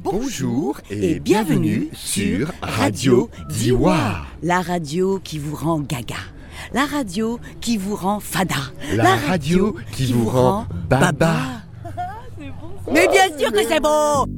Bonjour et bienvenue sur Radio Diwa. La radio qui vous rend gaga. La radio qui vous rend fada. La radio qui vous rend baba. Mais bien sûr que c'est bon.